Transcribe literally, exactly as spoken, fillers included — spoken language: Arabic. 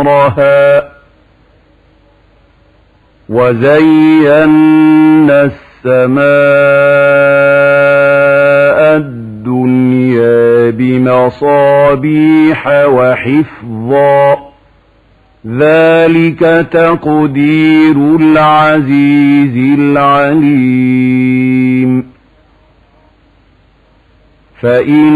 قدرها وزينا السماء الدنيا بمصابيح وحفظا ذلك تقدير العزيز العليم. فإن